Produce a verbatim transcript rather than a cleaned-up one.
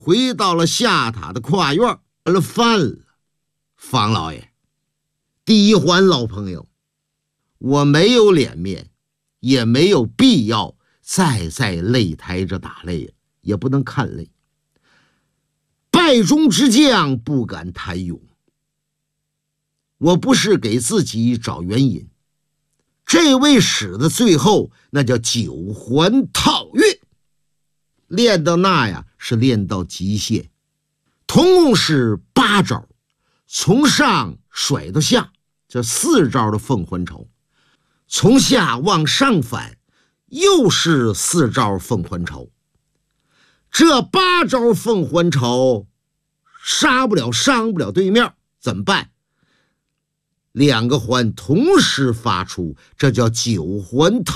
回到了下塔的跨院，了饭了。方老爷，第一环老朋友，我没有脸面，也没有必要再在擂台这打擂了，也不能看擂。败中之将不敢谈勇，我不是给自己找原因。这位使的最后那叫九环套月，练到那呀是练到极限，总共是八招，从上甩到下，这四招的凤还巢，从下往上反，又是四招凤还巢。这八招凤还巢杀不了伤不了对面，怎么办？两个环同时发出，这叫九环套